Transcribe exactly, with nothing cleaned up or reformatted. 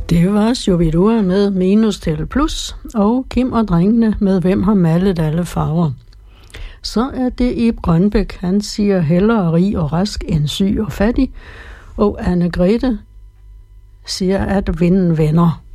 Det var Shubidua med minus til plus, og Kim og drengene med Hvem har malet alle farver. Så er det Ib Grønbæk, han siger hellere rig og rask end syg og fattig, og Anne Grete siger, at vinden vender.